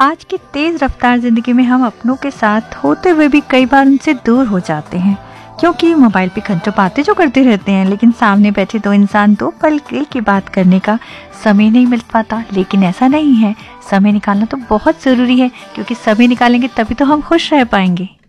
आज की तेज रफ्तार जिंदगी में हम अपनों के साथ होते हुए भी कई बार उनसे दूर हो जाते हैं, क्योंकि मोबाइल पे घंटों बातें जो करते रहते हैं, लेकिन सामने बैठे तो इंसान 2 पल की बात करने का समय नहीं मिल पाता। लेकिन ऐसा नहीं है, समय निकालना तो बहुत ज़रूरी है, क्योंकि समय निकालेंगे तभी तो हम खुश रह पाएंगे।